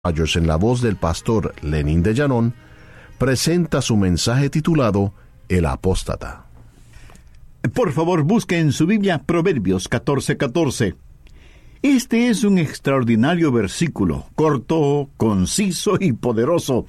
Rogers, en la voz del pastor Lenín de Llanón, presenta su mensaje titulado El Apóstata. Por favor, busque en su Biblia Proverbios 14:14. Este es un extraordinario versículo, corto, conciso y poderoso.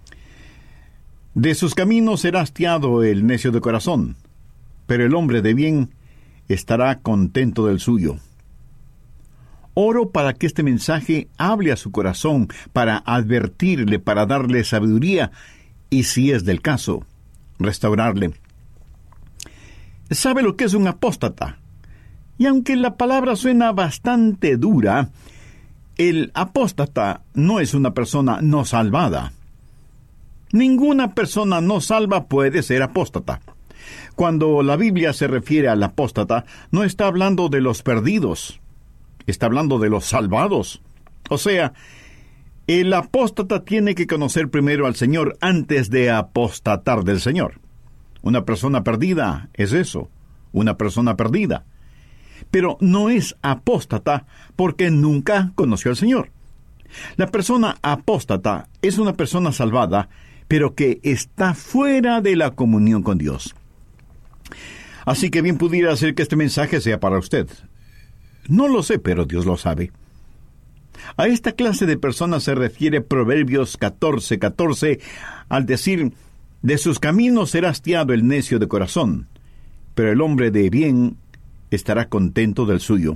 De sus caminos será hastiado el necio de corazón, pero el hombre de bien estará contento del suyo. Oro para que este mensaje hable a su corazón, para advertirle, para darle sabiduría y, si es del caso, restaurarle. ¿Sabe lo que es un apóstata? Y aunque la palabra suena bastante dura, el apóstata no es una persona no salvada. Ninguna persona no salva puede ser apóstata. Cuando la Biblia se refiere al apóstata, no está hablando de los perdidos. Está hablando de los salvados. O sea, el apóstata tiene que conocer primero al Señor antes de apostatar del Señor. Una persona perdida es eso, una persona perdida. Pero no es apóstata porque nunca conoció al Señor. La persona apóstata es una persona salvada, pero que está fuera de la comunión con Dios. Así que bien pudiera ser que este mensaje sea para usted. No lo sé, pero Dios lo sabe. A esta clase de personas se refiere Proverbios 14:14 al decir: de sus caminos será hastiado el necio de corazón, pero el hombre de bien estará contento del suyo.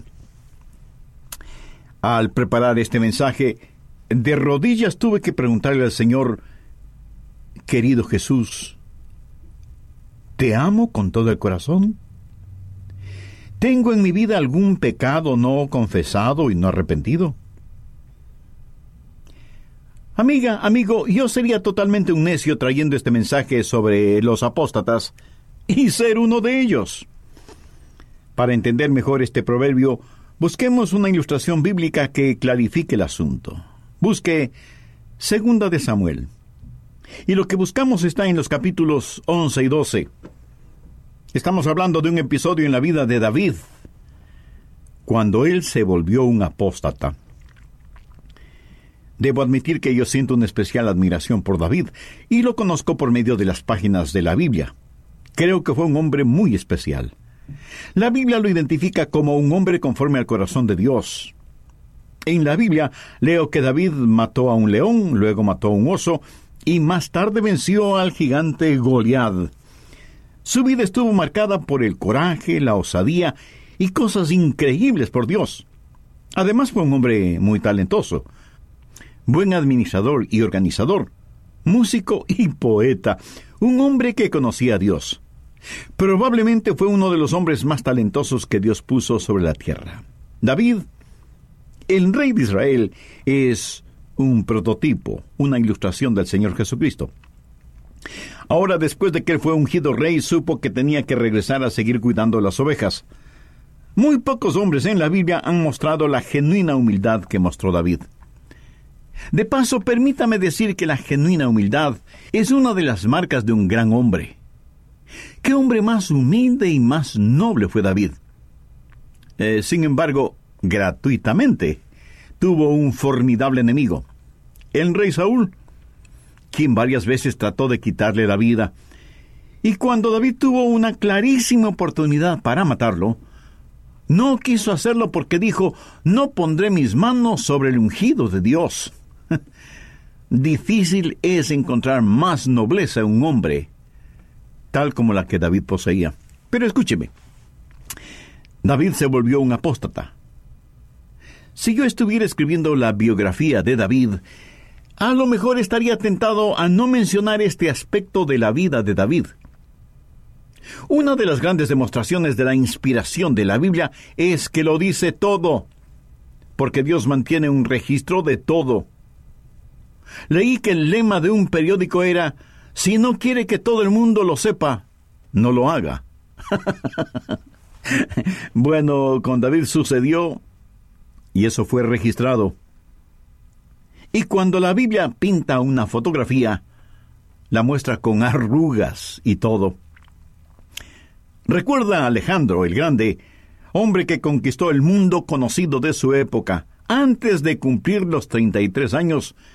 Al preparar este mensaje, de rodillas tuve que preguntarle al Señor: querido Jesús, ¿te amo con todo el corazón? ¿Tengo en mi vida algún pecado no confesado y no arrepentido? Amiga, amigo, yo sería totalmente un necio trayendo este mensaje sobre los apóstatas y ser uno de ellos. Para entender mejor este proverbio, busquemos una ilustración bíblica que clarifique el asunto. Busque 2 de Samuel. Y lo que buscamos está en los capítulos 11 y 12. Estamos hablando de un episodio en la vida de David, cuando él se volvió un apóstata. Debo admitir que yo siento una especial admiración por David, y lo conozco por medio de las páginas de la Biblia. Creo que fue un hombre muy especial. La Biblia lo identifica como un hombre conforme al corazón de Dios. En la Biblia leo que David mató a un león, luego mató a un oso, y más tarde venció al gigante Goliat. Su vida estuvo marcada por el coraje, la osadía y cosas increíbles por Dios. Además fue un hombre muy talentoso, buen administrador y organizador, músico y poeta, un hombre que conocía a Dios. Probablemente fue uno de los hombres más talentosos que Dios puso sobre la tierra. David, el rey de Israel, es un prototipo, una ilustración del Señor Jesucristo. Ahora, después de que él fue ungido rey, supo que tenía que regresar a seguir cuidando las ovejas. Muy pocos hombres en la Biblia han mostrado la genuina humildad que mostró David. De paso, permítame decir que la genuina humildad es una de las marcas de un gran hombre. ¿Qué hombre más humilde y más noble fue David? Sin embargo, gratuitamente, tuvo un formidable enemigo, el rey Saúl, quien varias veces trató de quitarle la vida. Y cuando David tuvo una clarísima oportunidad para matarlo, no quiso hacerlo porque dijo: no pondré mis manos sobre el ungido de Dios. Difícil es encontrar más nobleza en un hombre, tal como la que David poseía. Pero escúcheme, David se volvió un apóstata. Si yo estuviera escribiendo la biografía de David, a lo mejor estaría tentado a no mencionar este aspecto de la vida de David. Una de las grandes demostraciones de la inspiración de la Biblia es que lo dice todo, porque Dios mantiene un registro de todo. Leí que el lema de un periódico era: si no quiere que todo el mundo lo sepa, no lo haga. Bueno, con David sucedió, y eso fue registrado. Y cuando la Biblia pinta una fotografía, la muestra con arrugas y todo. Recuerda a Alejandro el Grande, hombre que conquistó el mundo conocido de su época, antes de cumplir los 33 años,